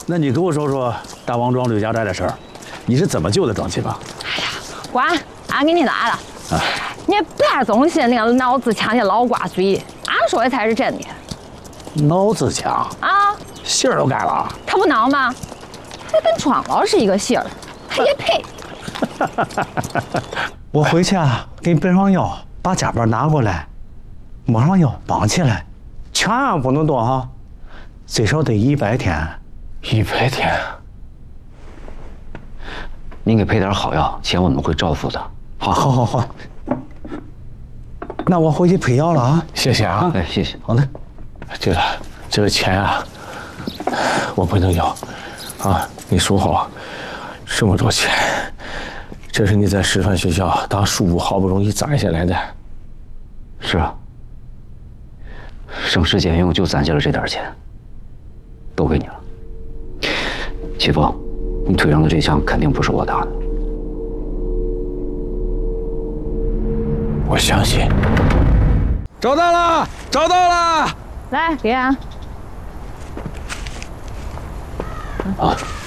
那你给我说说大王庄吕家寨的事儿，你是怎么救的庄启芳？ 哎呀，管俺给你拉了。啊，你别总信那个脑子强的老瓜嘴，俺说的才是真的。 脑子强啊， 姓儿都改了。 他不孬吗？还跟庄老是一个姓儿，他也配。 我回去啊，给你备上药，把夹板拿过来，抹上药，绑起来，千万不能动哈，最少得100天。 100天。 您给配点好药，钱我们会照付的。 好。那我回去配药了啊。 谢谢啊。 哎，谢谢。 好的。 这个钱啊，我不能要，啊，你说好，这么多钱，这是你在师范学校当书部好不容易攒下来的。 是啊，省吃俭用就攒下了这点钱，都给你了。启峰，你腿上的这枪肯定不是我打的。 我相信。找到了，找到了！ 来，给俺。 啊。